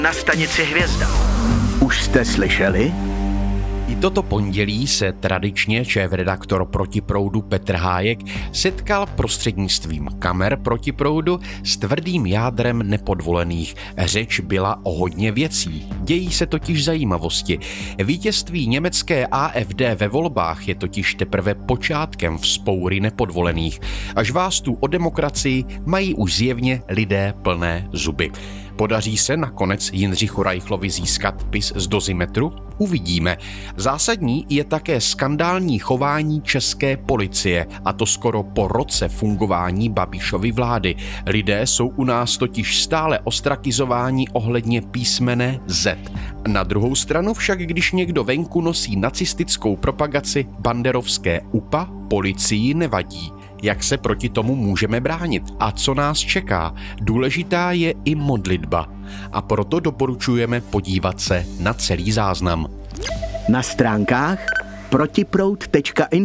Na stanici Hvězda. Už jste slyšeli? I toto pondělí se tradičně šéfredaktor Protiproudu Petr Hájek setkal prostřednictvím kamer Protiproudu s tvrdým jádrem nepodvolených. Řeč byla o hodně věcí. Dějí se totiž zajímavosti. Vítězství německé AfD ve volbách je totiž teprve počátkem vzpoury nepodvolených. Až vás tu o demokracii mají už zjevně lidé plné zuby. Podaří se nakonec Jindřichu Reichlovi získat PiS z dozimetru? Uvidíme. Zásadní je také skandální chování české policie, a to skoro po roce fungování Babišovy vlády. Lidé jsou u nás totiž stále ostrakizováni ohledně písmene Z. Na druhou stranu však, když někdo venku nosí nacistickou propagaci banderovské UPA, policii nevadí. Jak se proti tomu můžeme bránit a co nás čeká? Důležitá je i modlitba. A proto doporučujeme podívat se na celý záznam. Na stránkách protiproud.info